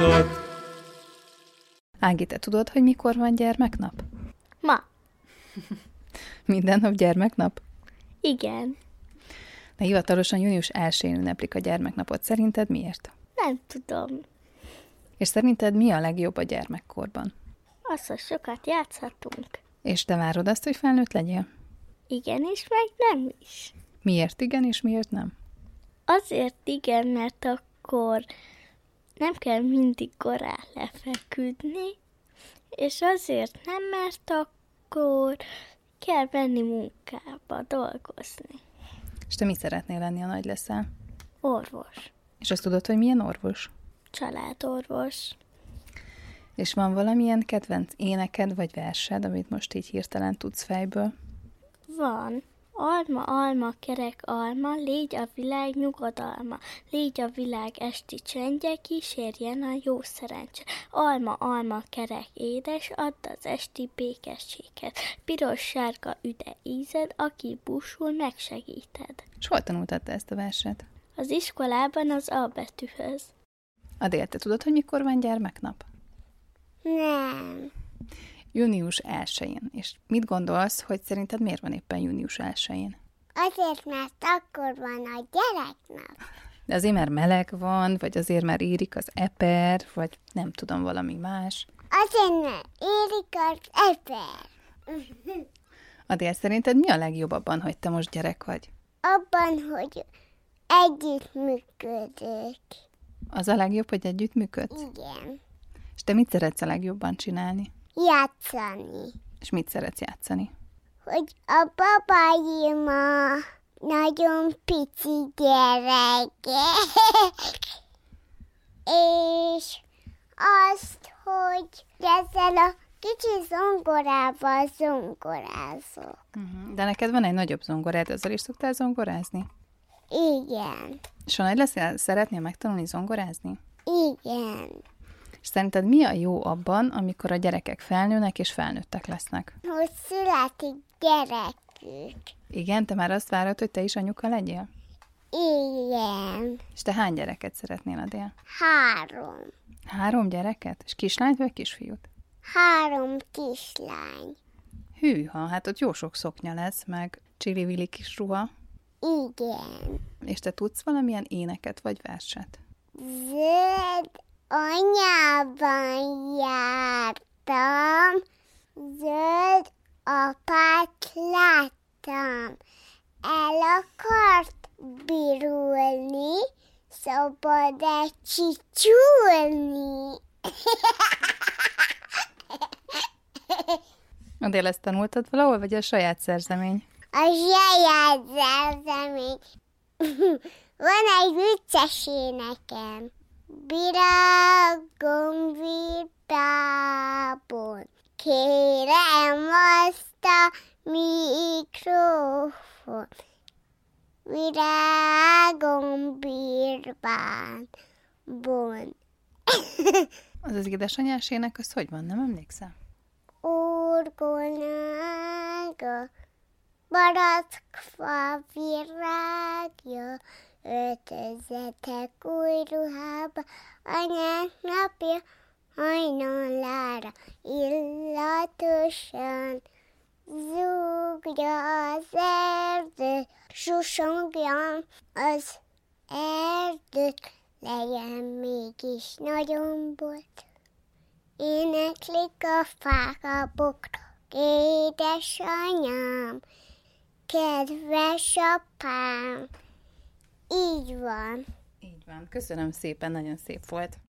Ági, te tudod, hogy mikor van gyermeknap? Ma. Minden nap gyermeknap? Igen. De hivatalosan június 1-én ünneplik a gyermeknapot. Szerinted miért? Nem tudom. És szerinted mi a legjobb a gyermekkorban? Az, hogy sokat játszhatunk. És te várod azt, hogy felnőtt legyél? Igen is, meg nem is. Miért igen, és miért nem? Azért igen, mert akkor nem kell mindig korán lefeküdni, és azért nem, mert akkor kell menni munkába, dolgozni. És te mit szeretnél lenni, ha nagy leszel? Orvos. És azt tudod, hogy milyen orvos? Családorvos. És van valamilyen kedvenc éneked vagy versed, amit most így hirtelen tudsz fejből? Van. Alma, alma, kerek alma, légy a világ nyugodalma, légy a világ esti csendje, kísérjen a jó szerencse. Alma, alma, kerek édes, add az esti békességet, piros-sárga üde ízed, aki búsul, megsegíted. És hol tanultad te ezt a verset? Az iskolában az A betűhöz. Adél, te tudod, hogy mikor van gyermeknap? Nem. Június 1-én. És mit gondolsz, hogy szerinted miért van éppen június 1-én? Azért, mert akkor van a gyereknap. De azért, mert meleg van, vagy azért, mert érik az eper, vagy nem tudom, valami más. Azért, mert érik az eper. Adél, szerinted mi a legjobb abban, hogy te most gyerek vagy? Abban, hogy együttműködök. Az a legjobb, hogy együttműködsz? Igen. És te mit szeretsz a legjobban csinálni? Játszani. És mit szeretsz játszani? Hogy a babáim a nagyon pici gyerekek. És azt, hogy ezzel a kicsi zongorával zongorázok. De neked van egy nagyobb zongorád, azzal is szoktál zongorázni? Igen. És ha nagy leszel, szeretnél megtanulni zongorázni? Igen. És szerinted mi a jó abban, amikor a gyerekek felnőnek és felnőttek lesznek? Hogy születik gyerekük. Igen, te már azt várod, hogy te is anyuka legyél? Igen. És te hány gyereket szeretnél, Adél? 3. 3 gyereket? És kislányt vagy kisfiút? 3 kislány. Hűha, hát ott jó sok szoknya lesz, meg csili-vili kis ruha. Igen. És te tudsz valamilyen éneket vagy verset? Zöld anyában jártam, zöld apát láttam. El akart birulni, szabad-e csicsulni? Adél, ezt tanultad valahol, vagy a saját szerzemény? A saját szerzemény. Van egy vicces énekem. Virágom virágban, kérem azt a mikrofon. Virágom virágban. Az az édesanyás ének, az hogy van, nem emlékszel? Orgonága, barackfa virágja, öltözetek új ruhába, anyák napja hajnalára, illatosan zúgja az erdő, susongja az erdőt, legyen mégis nagyon bolt. Éneklik a fák, a bokrok, édesanyám, kedves apám. Így van. Így van. Köszönöm szépen, nagyon szép volt.